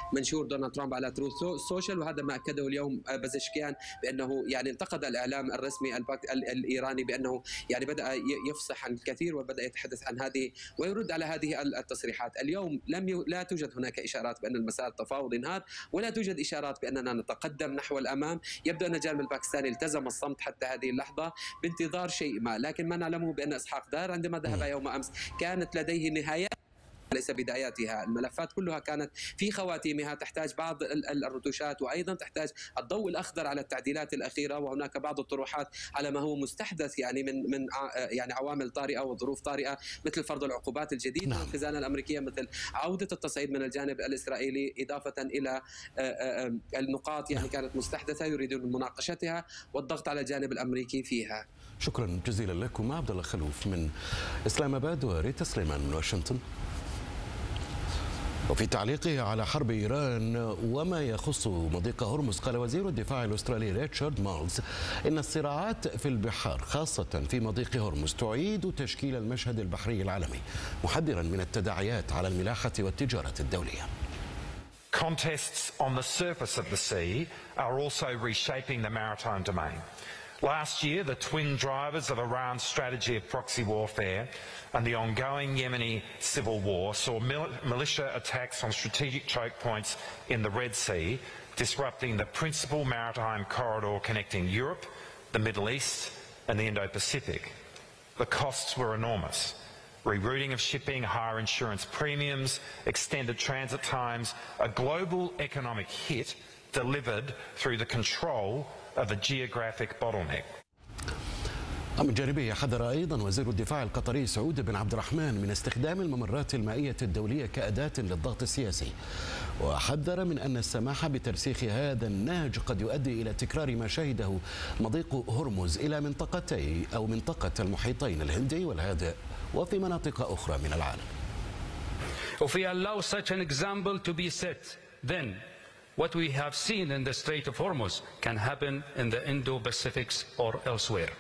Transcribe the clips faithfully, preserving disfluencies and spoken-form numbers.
منشور دونالد ترامب على تروث سوشيال، وهذا ما اكده اليوم بزشكيان بانه يعني انتقد الاعلام الرسمي الايراني بانه يعني بدا يفصح عن الكثير وبدا يتحدث عن هذه ويرد على هذه التصريحات. اليوم لم ي... لا توجد هناك اشارات بان المسار التفاوضي انهار، ولا توجد اشارات باننا نتقدم نحو الامام. يبدو ان الجانب الباكستاني التزم الصمت حتى هذه اللحظه بانتظار شيء ما، لكن ما نعلمه بان اسحاق دار عندما ذهب يوم امس كانت لديه نهايات ليس بداياتها. الملفات كلها كانت في خواتيمها، تحتاج بعض الرتوشات وايضا تحتاج الضوء الاخضر على التعديلات الاخيره، وهناك بعض الطروحات على ما هو مستحدث يعني من من يعني عوامل طارئه وظروف طارئه مثل فرض العقوبات الجديده من الخزانه الامريكيه، مثل عوده التصعيد من الجانب الاسرائيلي، اضافه الى النقاط يعني كانت مستحدثه يريدون مناقشتها والضغط على الجانب الامريكي فيها. شكرا جزيلا لكم عبد الله خلوف من اسلام اباد وريتا سليمان من واشنطن. وفي تعليقه على حرب إيران وما يخص مضيق هرمز، قال وزير الدفاع الأسترالي ريتشارد مالز إن الصراعات في البحار خاصة في مضيق هرمز تعيد تشكيل المشهد البحري العالمي، محذرا من التداعيات على الملاحة والتجارة الدولية. Contests on the surface of the sea are also reshaping the maritime domain. Last year, the twin drivers of Iran's strategy of proxy warfare and the ongoing Yemeni civil war saw mil militia attacks on strategic choke points in the Red Sea, disrupting the principal maritime corridor connecting Europe, the Middle East and the Indo-Pacific. The costs were enormous. Rerouting of shipping, higher insurance premiums, extended transit times, a global economic hit delivered through the control of a geographic bottleneck. من جانبه حذر أيضا وزير الدفاع القطري سعود بن عبد الرحمن من استخدام الممرات المائية الدولية كأداة للضغط السياسي، وحذر من أن السماح بترسيخ هذا النهج قد يؤدي إلى تكرار ما شهده مضيق هرمز إلى منطقتي أو منطقة المحيطين الهندي والهادئ وفي مناطق أخرى من العالم. If we allow such an example to be set, then what we have seen in the Strait of Hormuz can happen in the Indo-Pacific or elsewhere.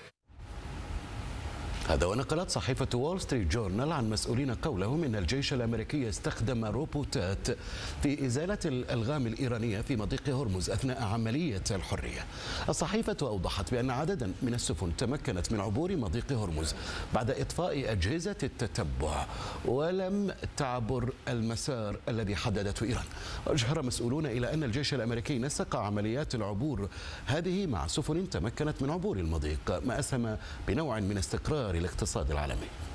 هذا ونقلت صحيفة وول ستريت جورنال عن مسؤولين قولهم إن الجيش الأمريكي استخدم روبوتات في إزالة الألغام الإيرانية في مضيق هرمز أثناء عملية الحرية. الصحيفة أوضحت بأن عددا من السفن تمكنت من عبور مضيق هرمز بعد إطفاء أجهزة التتبع ولم تعبر المسار الذي حددته إيران. أشار مسؤولون إلى أن الجيش الأمريكي نسق عمليات العبور هذه مع سفن تمكنت من عبور المضيق، ما أسهم بنوع من استقرار الاقتصاد العالمي.